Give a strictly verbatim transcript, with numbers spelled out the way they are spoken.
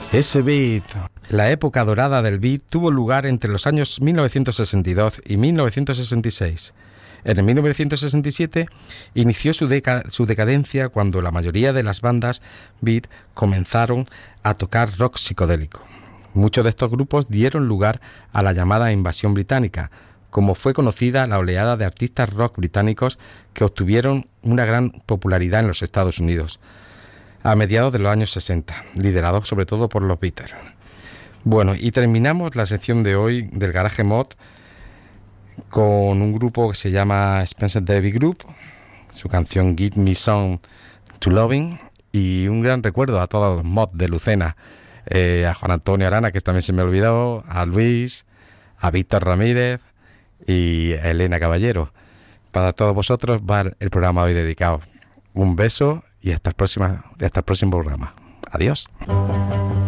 Ese beat. La época dorada del beat tuvo lugar entre los años mil novecientos sesenta y dos y mil novecientos sesenta y seis. En el mil novecientos sesenta y siete inició su, deca- su decadencia cuando la mayoría de las bandas beat comenzaron a tocar rock psicodélico. Muchos de estos grupos dieron lugar a la llamada invasión británica, como fue conocida la oleada de artistas rock británicos que obtuvieron una gran popularidad en los Estados Unidos a mediados de los años sesenta, liderados sobre todo por los Beatles. Bueno, y terminamos la sección de hoy del Garage Mod con un grupo que se llama Spencer Davis Group, su canción Give Me Some to Loving, y un gran recuerdo a todos los mods de Lucena, eh, a Juan Antonio Arana, que también se me olvidó, a Luis, a Víctor Ramírez y a Elena Caballero. Para todos vosotros va el programa hoy dedicado. Un beso y hasta el próximo, hasta el próximo programa. Adiós.